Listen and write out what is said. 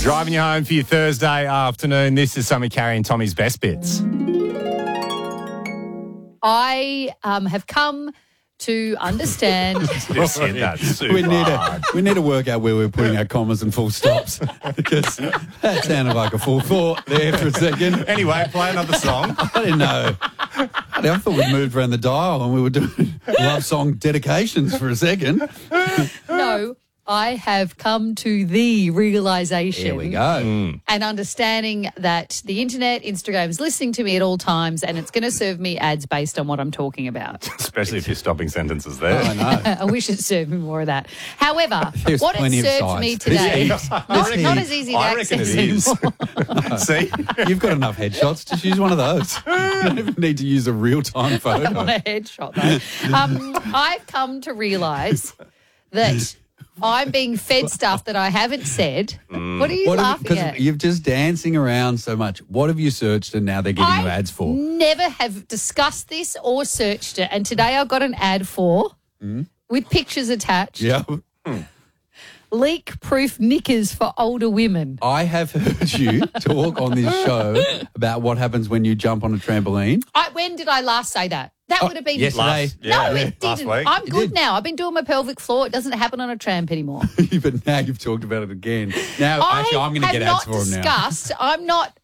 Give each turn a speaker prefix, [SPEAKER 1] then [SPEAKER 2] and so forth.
[SPEAKER 1] Driving you home for your Thursday afternoon. This is Sammy Carey and Tommy's Best Bits.
[SPEAKER 2] I have come to understand.
[SPEAKER 1] Just hit that super hard.
[SPEAKER 3] We need to work out where we're putting our commas and full stops because that sounded like a full thought there for a second.
[SPEAKER 1] Anyway, play another song.
[SPEAKER 3] I didn't know. I thought we moved around the dial and we were doing love song dedications for a second.
[SPEAKER 2] No, I have come to the realisation.
[SPEAKER 3] Here we go.
[SPEAKER 2] And understanding that the internet, Instagram is listening to me at all times and it's going to serve me ads based on what I'm talking about.
[SPEAKER 1] Especially if you're stopping sentences there.
[SPEAKER 3] I know.
[SPEAKER 2] I wish it served me more of that. However,
[SPEAKER 3] There's
[SPEAKER 2] what it
[SPEAKER 3] plenty of
[SPEAKER 2] served
[SPEAKER 3] sides.
[SPEAKER 2] me today, not as easy to
[SPEAKER 1] I reckon
[SPEAKER 2] access
[SPEAKER 1] it is.
[SPEAKER 2] anymore.
[SPEAKER 1] See?
[SPEAKER 3] You've got enough headshots. Just use one of those. You don't even need to use a real-time
[SPEAKER 2] I
[SPEAKER 3] photo.
[SPEAKER 2] want a headshot though. I've come to realise that I'm being fed stuff that I haven't said. What are you laughing at?
[SPEAKER 3] Because you're just dancing around so much. What have you searched and now they're giving you ads for?
[SPEAKER 2] Never have discussed this or searched it. And today I got an ad for, with pictures attached,
[SPEAKER 3] Yeah.
[SPEAKER 2] leak-proof knickers for older women.
[SPEAKER 3] I have heard you talk on this show about what happens when you jump on a trampoline.
[SPEAKER 2] When did I last say that? That would have been
[SPEAKER 3] yesterday.
[SPEAKER 2] No, it
[SPEAKER 1] Last
[SPEAKER 2] didn't.
[SPEAKER 1] week.
[SPEAKER 2] I'm good
[SPEAKER 3] did.
[SPEAKER 2] now. I've been doing my pelvic floor. It doesn't happen on a tramp anymore.
[SPEAKER 3] But now you've talked about it again. Now, actually, I'm going to get ads for them now.
[SPEAKER 2] I'm not